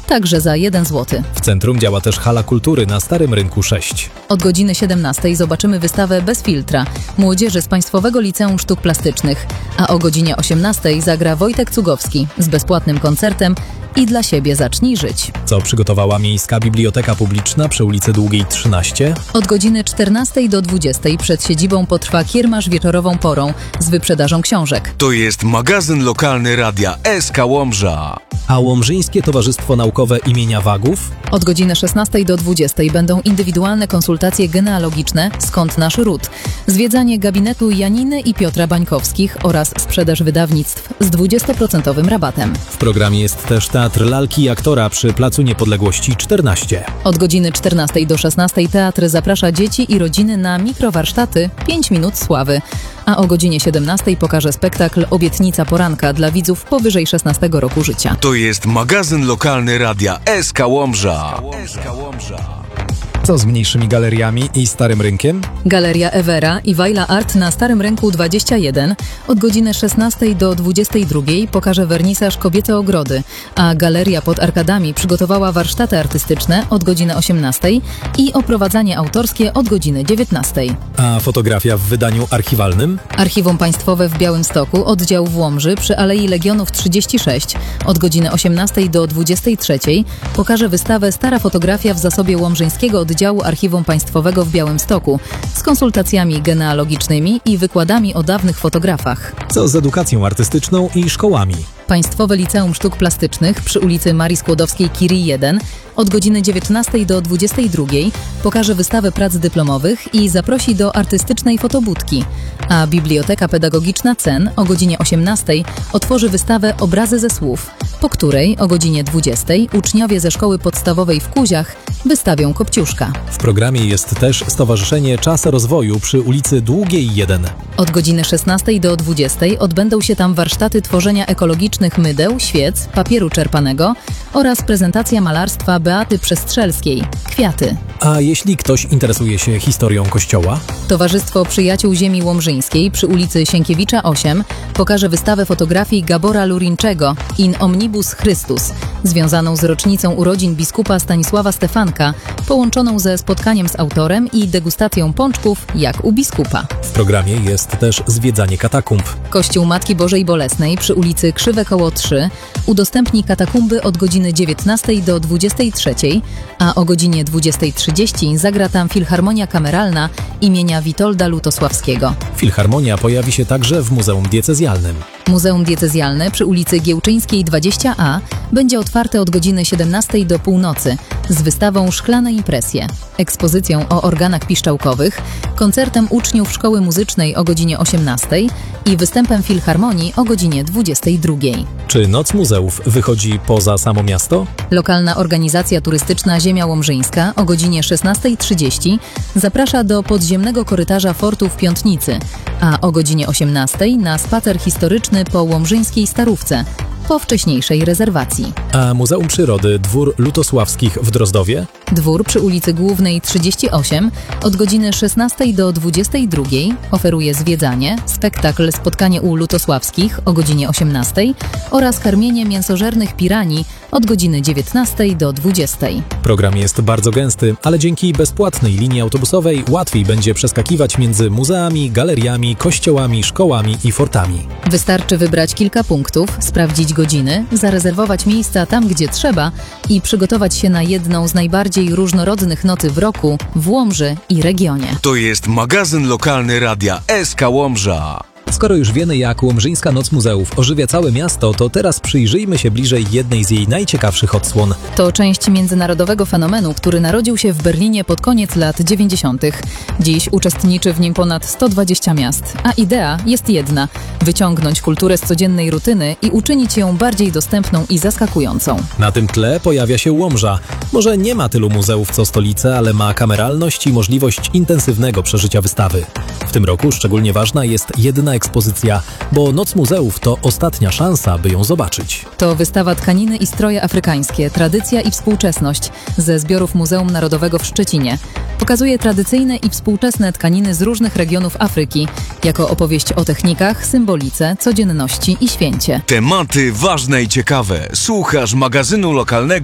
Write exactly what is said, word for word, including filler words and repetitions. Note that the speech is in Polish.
także za jeden złoty. W centrum działa też hala kultury na Starym Rynku sześć. Od godziny siedemnastej zobaczymy wystawę Bez filtra młodzieży z Państwowego Liceum Sztuk Plastycznych, a o godzinie osiemnastej zagra Wojtek Cugowski z bezpłatnym koncertem I dla siebie zacznij żyć. Co przygotowała Miejska Biblioteka Publiczna przy ulicy Długiej trzynaście? Od godziny czternastej do dwudziestej przed siedzibą potrwa kiermasz wieczorową porą z wyprzedażą książek. To jest magazyn lokalny Radia S K Łomża. A Łomżyńskie Towarzystwo Naukowe imienia Wagów? Od godziny szesnastej do dwudziestej będą indywidualne konsultacje genealogiczne Skąd nasz ród, zwiedzanie gabinetu Janiny i Piotra Bańkowskich oraz sprzedaż wydawnictw z dwudziestoprocentowym rabatem. W programie jest też Teatr Lalki i Aktora przy Placu Niepodległości czternaście. Od godziny czternastej do szesnastej teatr zaprasza dzieci i rodziny na mikrowarsztaty pięć minut sławy, a o godzinie siedemnastej pokaże spektakl Obietnica poranka dla widzów powyżej szesnastego roku życia. To jest magazyn lokalny Radia S K Łomża. Co z mniejszymi galeriami i Starym Rynkiem? Galeria Ewera i Wajla Art na Starym Rynku dwadzieścia jeden od godziny szesnastej do dwudziestej drugiej pokaże wernisaż Kobiece ogrody, a Galeria pod Arkadami przygotowała warsztaty artystyczne od godziny osiemnastej i oprowadzanie autorskie od godziny dziewiętnastej. A fotografia w wydaniu archiwalnym? Archiwum Państwowe w Białymstoku, oddział w Łomży przy Alei Legionów trzydzieści sześć od godziny osiemnastej do dwudziestej trzeciej pokaże wystawę Stara fotografia w zasobie Łomżyńskiego oddziału Archiwum Państwowego w Białymstoku z konsultacjami genealogicznymi i wykładami o dawnych fotografach. Co z edukacją artystyczną i szkołami? Państwowe Liceum Sztuk Plastycznych przy ulicy Marii Skłodowskiej-Curie jeden od godziny dziewiętnastej do dwudziestej drugiej pokaże wystawę prac dyplomowych i zaprosi do artystycznej fotobudki, a Biblioteka Pedagogiczna C E N o godzinie osiemnastej otworzy wystawę Obrazy ze słów, po której o godzinie dwudziestej uczniowie ze Szkoły Podstawowej w Kuziach wystawią Kopciuszka. W programie jest też Stowarzyszenie Czas Rozwoju przy ulicy Długiej jeden. Od godziny szesnastej do dwudziestej odbędą się tam warsztaty tworzenia ekologicznych mydeł, świec, papieru czerpanego oraz prezentacja malarstwa Beaty Przestrzelskiej Kwiaty. A jeśli ktoś interesuje się historią Kościoła? Towarzystwo Przyjaciół Ziemi Łomżyńskiej przy ulicy Sienkiewicza osiem pokaże wystawę fotografii Gabora Lurinczego In Omnibus Christus, związaną z rocznicą urodzin biskupa Stanisława Stefanka, połączoną ze spotkaniem z autorem i degustacją pączków jak u biskupa. W programie jest też zwiedzanie katakumb. Kościół Matki Bożej Bolesnej przy ulicy Krzywe Koło trzy udostępni katakumby od godziny dziewiętnastej do dwudziestej trzeciej, a o godzinie dwudziestej trzydzieści zagra tam Filharmonia Kameralna imienia Witolda Lutosławskiego. Filharmonia pojawi się także w Muzeum Diecezjalnym. Muzeum Diecezjalne przy ulicy Giełczyńskiej dwadzieścia A będzie otwarte od godziny siedemnastej do północy z wystawą Szklane impresje, ekspozycją o organach piszczałkowych, koncertem uczniów Szkoły Muzycznej o godzinie osiemnastej i występem Filharmonii o godzinie dwudziestej drugiej. Czy Noc Muzeów wychodzi poza samo miasto? Lokalna organizacja turystyczna Ziemia Łomżyńska o godzinie szesnastej trzydzieści zaprasza do podziemnego korytarza fortu w Piątnicy, a o godzinie osiemnastej na spacer historyczny po łomżyńskiej Starówce, po wcześniejszej rezerwacji. A Muzeum Przyrody Dwór Lutosławskich w Drozdowie? Dwór przy ulicy Głównej trzydzieści osiem od godziny szesnastej do dwudziestej drugiej oferuje zwiedzanie, spektakl Spotkanie u Lutosławskich o godzinie osiemnastej oraz karmienie mięsożernych piranii od godziny dziewiętnastej do dwudziestej. Program jest bardzo gęsty, ale dzięki bezpłatnej linii autobusowej łatwiej będzie przeskakiwać między muzeami, galeriami, kościołami, szkołami i fortami. Wystarczy wybrać kilka punktów, sprawdzić godziny, zarezerwować miejsca tam, gdzie trzeba i przygotować się na jedną z najbardziej różnorodnych nocy w roku w Łomży i regionie. To jest magazyn lokalny Radia S K Łomża. Skoro już wiemy, jak Łomżyńska Noc Muzeów ożywia całe miasto, to teraz przyjrzyjmy się bliżej jednej z jej najciekawszych odsłon. To część międzynarodowego fenomenu, który narodził się w Berlinie pod koniec lat dziewięćdziesiątych. Dziś uczestniczy w nim ponad sto dwadzieścia miast, a idea jest jedna – wyciągnąć kulturę z codziennej rutyny i uczynić ją bardziej dostępną i zaskakującą. Na tym tle pojawia się Łomża. Może nie ma tylu muzeów co stolice, ale ma kameralność i możliwość intensywnego przeżycia wystawy. W tym roku szczególnie ważna jest jedna ekspozycja, bo Noc Muzeów to ostatnia szansa, by ją zobaczyć. To wystawa Tkaniny i stroje afrykańskie, tradycja i współczesność ze zbiorów Muzeum Narodowego w Szczecinie. Pokazuje tradycyjne i współczesne tkaniny z różnych regionów Afryki, jako opowieść o technikach, symbolice, codzienności i święcie. Tematy ważne i ciekawe. Słuchasz magazynu lokalnego